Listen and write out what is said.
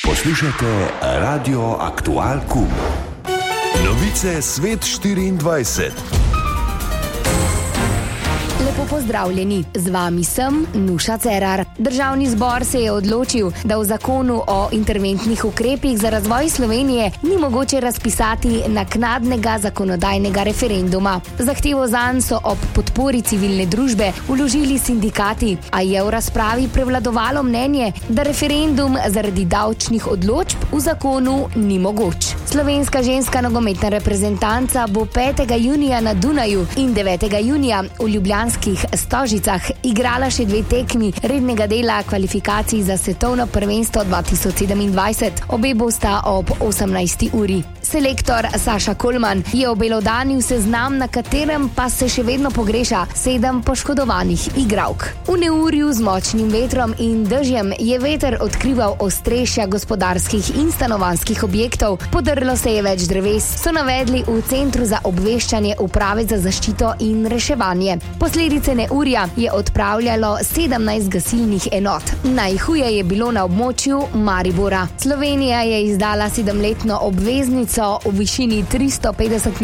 Poslušajte Radio Aktual Kum. Novice Svet 24. Lepo pozdravljeni, z vami sem Nuša Cerar. Državni zbor se je odločil, da v zakonu o interventnih ukrepih za razvoj Slovenije ni mogoče razpisati naknadnega zakonodajnega referenduma. Zahtevo zanj so ob podpori civilne družbe vložili sindikati, a je v razpravi prevladovalo mnenje, da referendum zaradi davčnih odločb v zakonu ni mogoč. Slovenska ženska nogometna reprezentanca bo 5. junija na Dunaju in 9. junija v ljubljanskih Stožicah igrala še 2 tekmi rednega dela kvalifikacij za svetovno prvenstvo 2027. Obe bosta ob 18. uri. Selektor Saša Kolman je obelodanil seznam, na katerem pa se še vedno pogreša 7 poškodovanih igralk. V neurju z močnim vetrom in dežjem je veter odkrival ostrešja gospodarskih in stanovanjskih objektov. Podrlo se je več dreves, so navedli v Centru za obveščanje Uprave za zaščito in reševanje. Posledice neurja je odpravljalo 17 gasilnih enot. Najhuje je bilo na območju Maribora. Slovenija je izdala 7-letno obveznico v višini 350